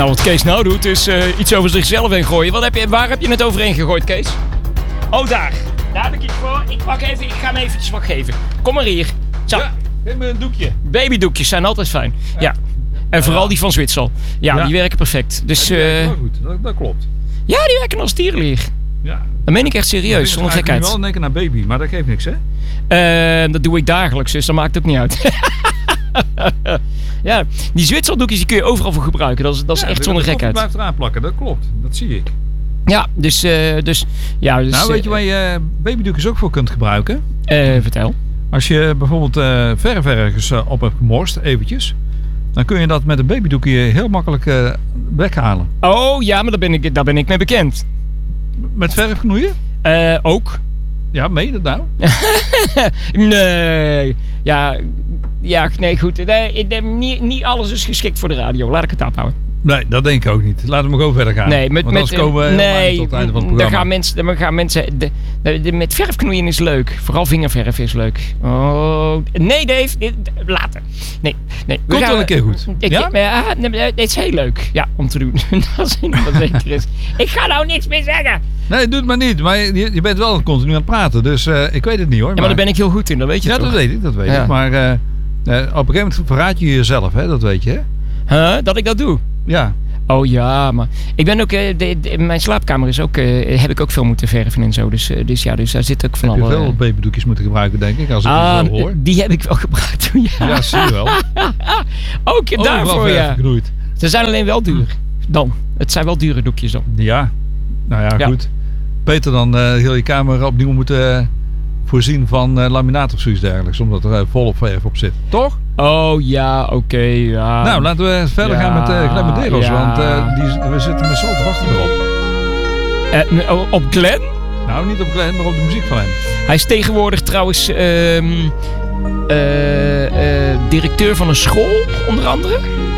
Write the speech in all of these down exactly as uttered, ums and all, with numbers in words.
Nou, wat Kees nou doet, is uh, iets over zichzelf heen gooien. Wat heb je, waar heb je het overheen gegooid, Kees? Oh, daar. Daar heb ik iets voor. Ik pak even, ik ga hem eventjes wat geven. Kom maar hier. Zo. Ja, geef me een doekje. Babydoekjes zijn altijd fijn. Ja. ja. En vooral die van Zwitser. Ja, ja, die werken perfect. Dus, ja, die werken uh, wel goed, dat, dat klopt. Ja, die werken als tierenleer. Ja. Dat meen ik echt serieus, zonder gekheid. Ik ga wel denken naar baby, maar dat geeft niks, hè? Uh, dat doe ik dagelijks, dus dat maakt ook niet uit. Ja, die Zwitserdoekjes die kun je overal voor gebruiken. Dat is, dat is ja, echt zonder gekheid. Dat blijft eraan plakken, dat klopt. Dat zie ik. Ja, dus... Uh, dus, ja, dus nou, weet je waar je babydoekjes ook voor kunt gebruiken? Uh, vertel. Als je bijvoorbeeld uh, verf ergens uh, op hebt gemorst, eventjes... dan kun je dat met een babydoekje heel makkelijk uh, weghalen. Oh ja, maar daar ben ik, daar ben ik mee bekend. Met verf knoeien? Uh, ook. Ja, meen je dat nou? Nee. Ja, ja, nee, goed. Nee, niet, niet alles is geschikt voor de radio. Laat ik het afhouden. Nee, dat denk ik ook niet. Laten we maar gewoon verder gaan. Nee, met, Want met, komen we nee, tot het einde van het programma. Dan gaan mensen... Dan gaan mensen de, de, de, met verf knoeien is leuk. Vooral vingerverf is leuk. Oh, nee, Dave. Dit, later. Nee, nee. Komt gaan, wel een keer goed. Ik, ja? Ja, dit is heel leuk. Ja, om te doen. Dat is niet wat zeker is. Ik ga nou niks meer zeggen. Nee, doe het maar niet. Maar je, je bent wel continu aan het praten. Dus uh, ik weet het niet hoor. Ja, maar, maar daar ben ik heel goed in. Dat weet je ja, toch? dat weet ik. Dat weet ja. ik. Maar uh, uh, op een gegeven moment verraad je jezelf. Hè? Dat weet je, hè? Huh? Dat ik dat doe? Ja. Oh ja, maar ik ben ook, uh, de, de, mijn slaapkamer is ook, uh, heb ik ook veel moeten verven en zo. Dus, uh, dus ja, dus daar zit ook van alle... Heb je alle, veel babydoekjes moeten gebruiken, denk ik, als ik ah, het zo hoor. Die heb ik wel gebruikt toen, ja. Ja, zie je wel. Ook oh, daarvoor, ja. Geknoeid. Ze zijn alleen wel duur. Dan. Het zijn wel dure doekjes dan. Ja. Nou ja, ja. goed. Beter dan uh, heel je kamer opnieuw moeten uh, voorzien van uh, laminaat of zoiets dergelijks. Omdat er uh, volop verf op zit. Toch? Oh ja, oké, okay, ja. Nou, laten we verder ja, gaan met uh, Glenn Medeiros, ja. want uh, die, we zitten met z'n allen te wachten erop. Uh, op Glenn? Nou, niet op Glenn, maar op de muziek van hem. Hij is tegenwoordig trouwens uh, uh, uh, directeur van een school, onder andere.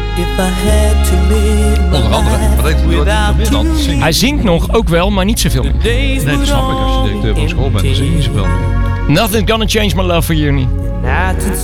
Onder andere? Wat heeft hij dan? Hij zingt nog, ook wel, maar niet zoveel meer. Nee, dat snap ik. Als je directeur van een school bent, dan zing je niet zoveel meer. Nothing gonna change my love for you, niet.